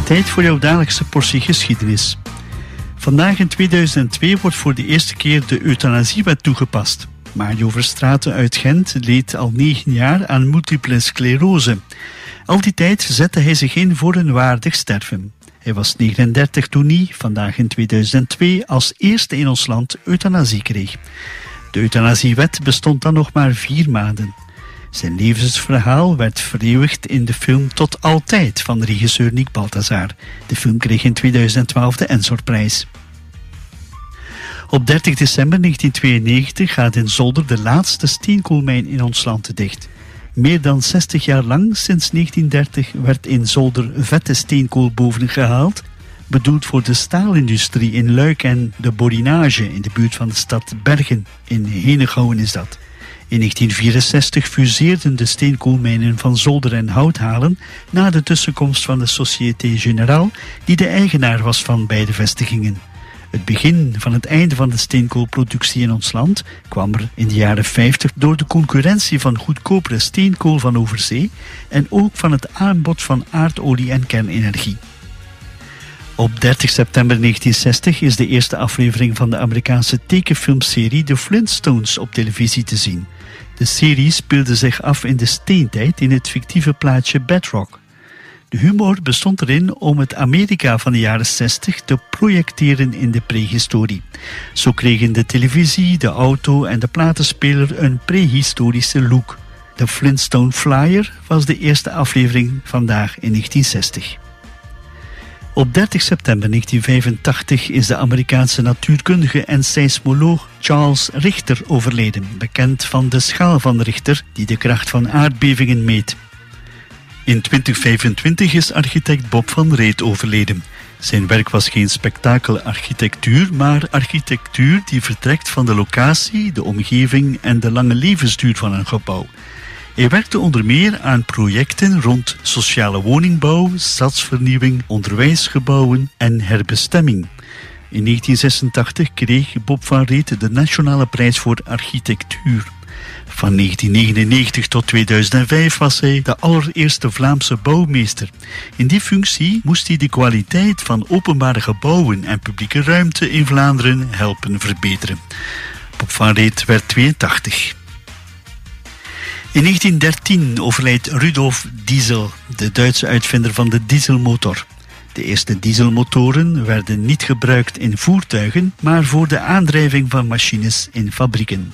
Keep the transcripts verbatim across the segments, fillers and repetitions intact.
Tijd voor jouw dagelijkse portie geschiedenis. Vandaag in tweeduizend twee wordt voor de eerste keer de euthanasiewet toegepast. Mario Verstraeten uit Gent leed al negen jaar aan multiple sclerose. Al die tijd zette hij zich in voor een waardig sterven. Hij was negenendertig toen hij, vandaag in tweeduizend twee, als eerste in ons land euthanasie kreeg. De euthanasiewet bestond dan nog maar vier maanden. Zijn levensverhaal werd vereeuwigd in de film Tot Altijd van regisseur Nick Balthazar. De film kreeg in tweeduizend twaalf de Ensor-prijs. Op dertig december negentien tweeënnegentig gaat in Zolder de laatste steenkoolmijn in ons land dicht. Meer dan zestig jaar lang, sinds negentien dertig, werd in Zolder vette steenkool bovengehaald, bedoeld voor de staalindustrie in Luik en de borinage in de buurt van de stad Bergen. In Henegouwen is dat. In negentien vierenzestig fuseerden de steenkoolmijnen van Zolder en Houthalen na de tussenkomst van de Société Générale, die de eigenaar was van beide vestigingen. Het begin van het einde van de steenkoolproductie in ons land kwam er in de jaren vijftig door de concurrentie van goedkopere steenkool van overzee en ook van het aanbod van aardolie en kernenergie. Op dertig september negentien zestig is de eerste aflevering van de Amerikaanse tekenfilmserie The Flintstones op televisie te zien. De serie speelde zich af in de steentijd in het fictieve plaatsje Bedrock. De humor bestond erin om het Amerika van de jaren zestig te projecteren in de prehistorie. Zo kregen de televisie, de auto en de platenspeler een prehistorische look. De Flintstone Flyer was de eerste aflevering vandaag in negentien zestig. Op dertig september negentien vijfentachtig is de Amerikaanse natuurkundige en seismoloog Charles Richter overleden, bekend van de schaal van Richter die de kracht van aardbevingen meet. In twintig vijfentwintig is architect Bob van Reet overleden. Zijn werk was geen spektakelarchitectuur, maar architectuur die vertrekt van de locatie, de omgeving en de lange levensduur van een gebouw. Hij werkte onder meer aan projecten rond sociale woningbouw, stadsvernieuwing, onderwijsgebouwen en herbestemming. In negentien zesentachtig kreeg Bob van Reet de Nationale Prijs voor Architectuur. Van negentien negenennegentig tot tweeduizend vijf was hij de allereerste Vlaamse bouwmeester. In die functie moest hij de kwaliteit van openbare gebouwen en publieke ruimte in Vlaanderen helpen verbeteren. Bob van Reet werd tweeëntachtig. In negentien dertien overlijdt Rudolf Diesel, de Duitse uitvinder van de dieselmotor. De eerste dieselmotoren werden niet gebruikt in voertuigen, maar voor de aandrijving van machines in fabrieken.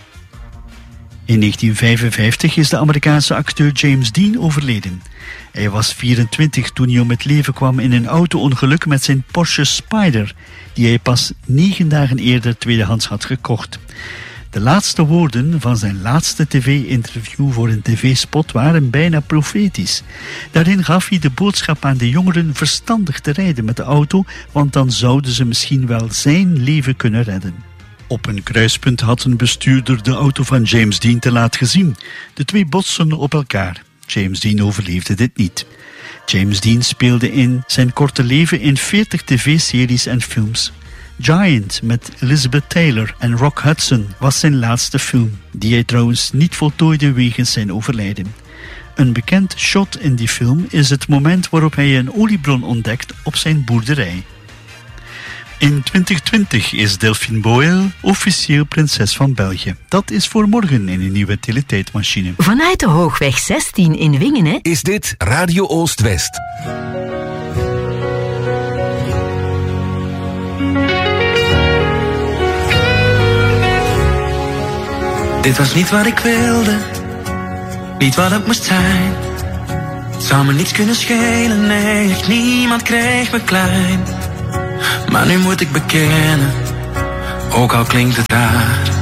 In negentien vijfenvijftig is de Amerikaanse acteur James Dean overleden. Hij was vierentwintig toen hij om het leven kwam in een auto-ongeluk met zijn Porsche Spyder, die hij pas negen dagen eerder tweedehands had gekocht. De laatste woorden van zijn laatste tv-interview voor een tv-spot waren bijna profetisch. Daarin gaf hij de boodschap aan de jongeren verstandig te rijden met de auto, want dan zouden ze misschien wel zijn leven kunnen redden. Op een kruispunt had een bestuurder de auto van James Dean te laat gezien. De twee botsten op elkaar. James Dean overleefde dit niet. James Dean speelde in zijn korte leven in veertig tv-series en films. Giant met Elizabeth Taylor en Rock Hudson was zijn laatste film, die hij trouwens niet voltooide wegens zijn overlijden. Een bekend shot in die film is het moment waarop hij een oliebron ontdekt op zijn boerderij. In twintig twintig is Delphine Boyle officieel prinses van België. Dat is voor morgen in een nieuwe teletijdmachine. Vanuit de Hoogweg zestien in Wingenen is dit Radio Oost-West. Dit was niet wat ik wilde, niet wat het moest zijn. Het zou me niets kunnen schelen, nee, echt niemand kreeg me klein. Maar nu moet ik bekennen, ook al klinkt het raar,